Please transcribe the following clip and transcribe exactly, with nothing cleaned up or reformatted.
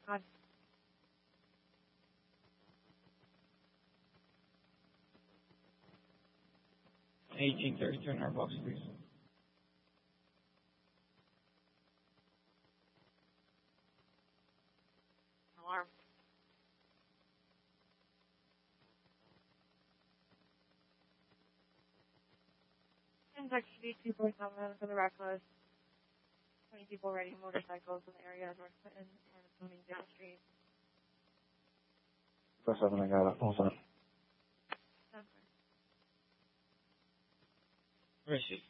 God. eighteen thirty-two in our box, please. Alarm. Contact Street two four seven for the reckless. twenty people riding motorcycles in the area of North Clinton and moving down the street. four seven, I got it. Hold on. That's Where is she?